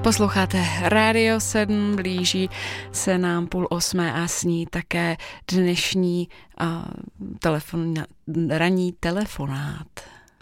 Posloucháte Radio 7, blíží se nám 7:30 a s ní také dnešní ranní telefonát.